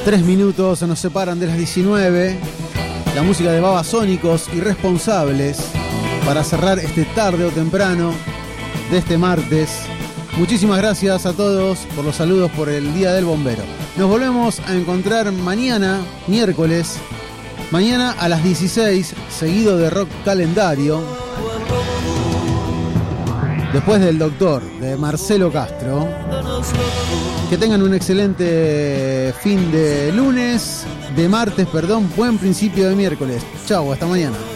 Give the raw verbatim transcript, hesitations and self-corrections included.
Tres minutos nos separan de las diecinueve. La música de Babasónicos, Irresponsables, para cerrar este tarde o temprano de este martes. Muchísimas gracias a todos por los saludos por el Día del Bombero. Nos volvemos a encontrar mañana, miércoles, mañana a las dieciséis, seguido de Rock Calendario. Después del Doctor, de Marcelo Castro. Que tengan un excelente fin de lunes, de martes, perdón, buen principio de miércoles. Chau, hasta mañana.